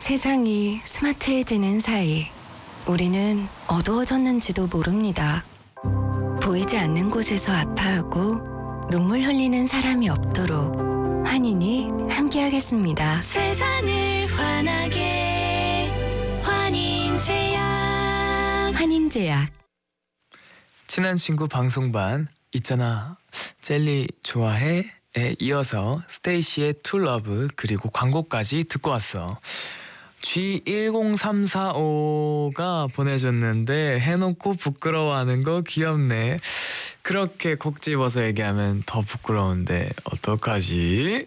세상이 스마트해지는 사이 우리는 어두워졌는지도 모릅니다. 보이지 않는 곳에서 아파하고 눈물 흘리는 사람이 없도록 환인이 함께하겠습니다. 세상을 환하게 환인제약. 환인제약. 친한 친구 방송반 있잖아 젤리 좋아해? 에 이어서 스테이시의 To Love 그리고 광고까지 듣고 왔어. G10345가 보내줬는데 해놓고 부끄러워하는 거 귀엽네. 그렇게 콕 집어서 얘기하면 더 부끄러운데 어떡하지?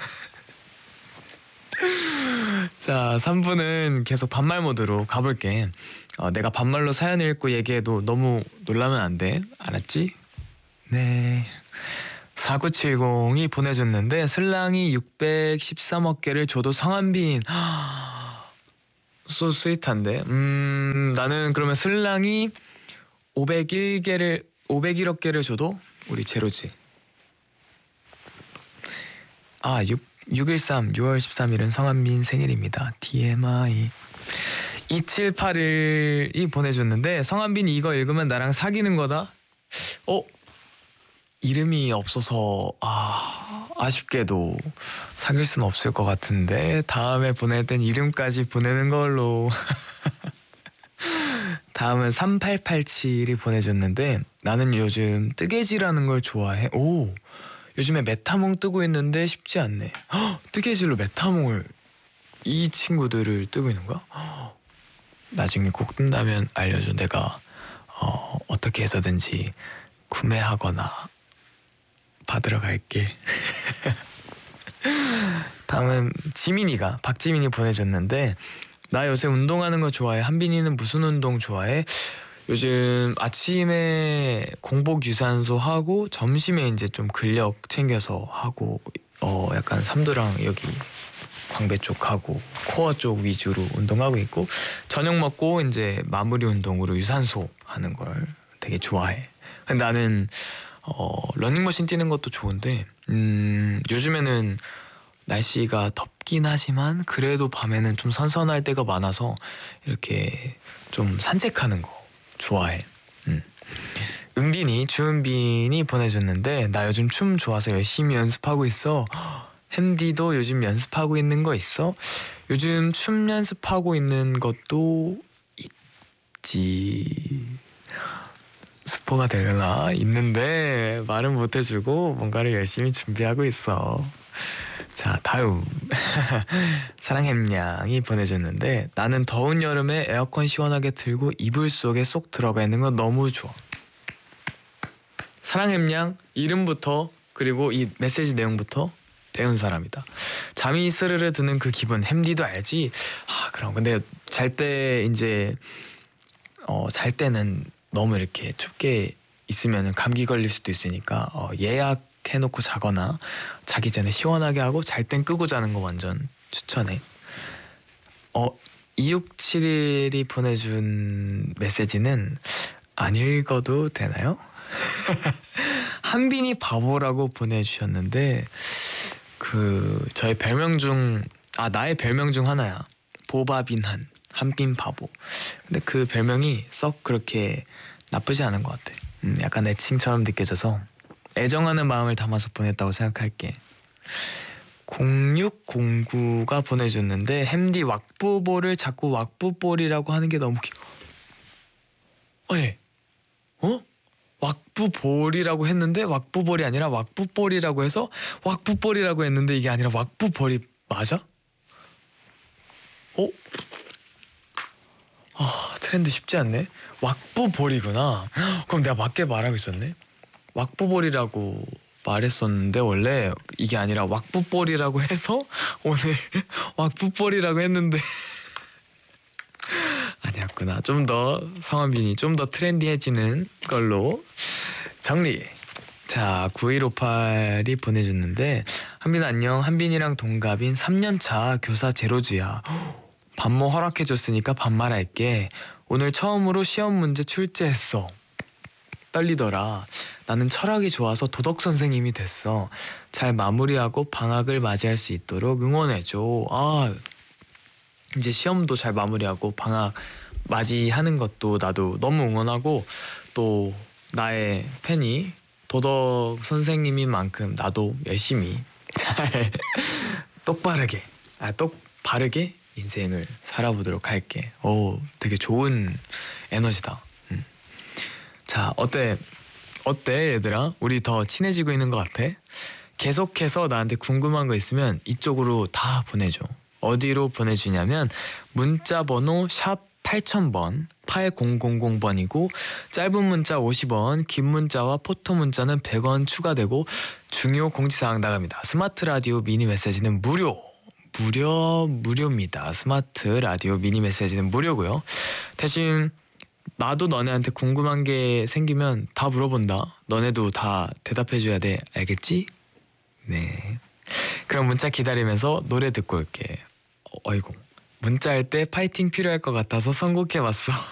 자, 3부는 계속 반말 모드로 가볼게. 내가 반말로 사연 읽고 얘기해도 너무 놀라면 안 돼. 알았지? 네. 4970이 보내줬는데 슬랑이 613억 개를 줘도 성한빈. 소 스윗한데. 나는 그러면 슬랑이 501억 개를 줘도 우리 제로지. 613 6월 13일은 성한빈 생일입니다. TMI. 2781이 보내줬는데 성한빈이 이거 읽으면 나랑 사귀는 거다. 이름이 없어서 아쉽게도 사귈 수는 없을 것 같은데 다음에 보낼 땐 이름까지 보내는 걸로. 다음은 3887이 보내줬는데 나는 요즘 뜨개질하는 걸 좋아해. 오, 요즘에 메타몽 뜨고 있는데 쉽지 않네. 뜨개질로 메타몽을 이 친구들을 뜨고 있는 거야? 나중에 꼭 뜬다면 알려줘. 내가 어떻게 해서든지 구매하거나 받으러 갈게. 다음은 박지민이 보내줬는데 나 요새 운동하는 거 좋아해. 한빈이는 무슨 운동 좋아해? 요즘 아침에 공복 유산소 하고 점심에 이제 좀 근력 챙겨서 하고 약간 삼두랑 여기 광배 쪽 하고 코어 쪽 위주로 운동하고 있고 저녁 먹고 이제 마무리 운동으로 유산소 하는 걸 되게 좋아해. 근데 나는 러닝머신 뛰는 것도 좋은데 요즘에는 날씨가 덥긴 하지만 그래도 밤에는 좀 선선할 때가 많아서 이렇게 좀 산책하는 거 좋아해. 주은빈이 보내줬는데 나 요즘 춤 좋아서 열심히 연습하고 있어. 햄디도 요즘 연습하고 있는 거 있어? 요즘 춤 연습하고 있는 것도 있지. 스포가 되려나? 있는데 말은 못해주고 뭔가를 열심히 준비하고 있어. 자, 다음 사랑햄냥이 보내줬는데 나는 더운 여름에 에어컨 시원하게 틀고 이불 속에 쏙 들어가 있는 거 너무 좋아. 사랑햄냥 이름부터 그리고 이 메시지 내용부터 배운 사람이다. 잠이 스르르 드는 그 기분 햄디도 알지? 그럼 근데 잘 때 이제 잘 때는 너무 이렇게 춥게 있으면 감기 걸릴 수도 있으니까 예약해놓고 자거나 자기 전에 시원하게 하고 잘 땐 끄고 자는 거 완전 추천해. 2671이 보내준 메시지는 안 읽어도 되나요? 한빈이 바보라고 보내주셨는데 저의 별명 중 나의 별명 중 하나야. 보바빈한 한빈 바보. 근데 그 별명이 썩 그렇게 나쁘지 않은 것 같아. 약간 애칭처럼 느껴져서 애정하는 마음을 담아서 보냈다고 생각할게. 0609가 보내줬는데 햄디 왁부볼을 자꾸 왁부볼이라고 하는 게 너무 왁부볼이라고 했는데 왁부볼이 아니라 왁부볼이라고 해서 왁부볼이라고 했는데 이게 아니라 왁부볼이 맞아? 트렌드 쉽지 않네. 왁부볼이구나. 그럼 내가 맞게 말하고 있었네. 왁부볼이라고 말했었는데 원래 이게 아니라 왁부볼이라고 해서 오늘 왁부볼이라고 했는데 아니었구나. 좀 더 성한빈이 좀 더 트렌디해지는 걸로 정리. 자, 9158이 보내줬는데 한빈 안녕. 한빈이랑 동갑인 3년차 교사 제로즈야. 반모 허락해줬으니까 반말할게. 오늘 처음으로 시험 문제 출제했어. 떨리더라. 나는 철학이 좋아서 도덕 선생님이 됐어. 잘 마무리하고 방학을 맞이할 수 있도록 응원해줘. 이제 시험도 잘 마무리하고 방학 맞이하는 것도 나도 너무 응원하고, 또 나의 팬이 도덕 선생님인 만큼 나도 열심히 잘 똑바르게 인생을 살아보도록 할게. 오, 되게 좋은 에너지다. 자, 어때 얘들아? 우리 더 친해지고 있는 것 같아? 계속해서 나한테 궁금한 거 있으면 이쪽으로 다 보내줘. 어디로 보내주냐면 문자 번호 샵 8000번 8000번이고, 짧은 문자 50원, 긴 문자와 포토 문자는 100원 추가되고, 중요 공지사항 나갑니다. 스마트 라디오 미니 메시지는 무료입니다. 스마트 라디오 미니 메시지는 무료고요. 대신 나도 너네한테 궁금한 게 생기면 다 물어본다. 너네도 다 대답해줘야 돼. 알겠지? 네. 그럼 문자 기다리면서 노래 듣고 올게. 어이구. 문자할 때 파이팅 필요할 것 같아서 선곡해봤어.